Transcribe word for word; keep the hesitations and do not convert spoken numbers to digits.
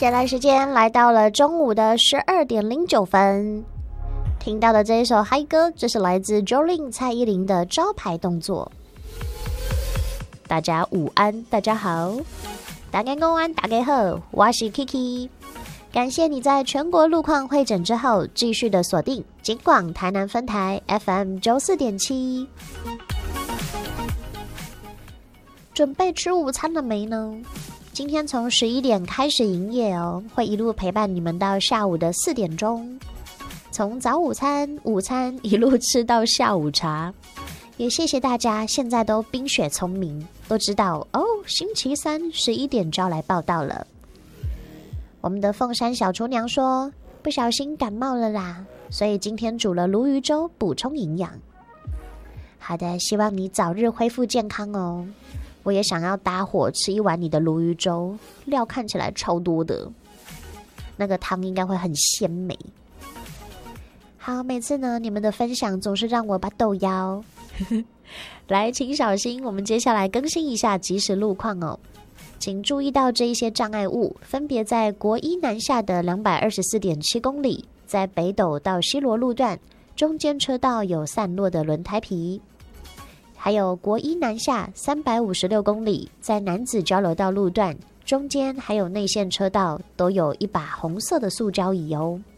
现在时间来到了中午的十二点零九分，听到的这一首嗨歌，这是来自 Jolin 蔡依林的招牌动作。大家午安，大家好，大家午安，大家好，我是 Kiki。感谢你在全国路况会诊之后，继续的锁定警广台南分台 F M 九四点七。准备吃午餐了没呢？今天从十一点开始营业哦，会一路陪伴你们到下午的四点钟，从早午餐、午餐一路吃到下午茶。也谢谢大家现在都冰雪聪明，都知道哦，星期三十一点就要来报到了。我们的凤山小厨娘说不小心感冒了啦，所以今天煮了鲈鱼粥补充营养。好的，希望你早日恢复健康哦。我也想要搭伙吃一碗你的鲈鱼粥，料看起来超多的，那个汤应该会很鲜美。好，每次呢你们的分享总是让我把豆腰来，请小心，我们接下来更新一下即时路况哦。请注意到这一些障碍物分别在国一南下的 两百二十四点七公里，在北斗到西螺路段中间车道有散落的轮胎皮，还有国一南下三百五十六公里，在南子交流道路段中间还有内线车道都有一把红色的塑胶椅哦。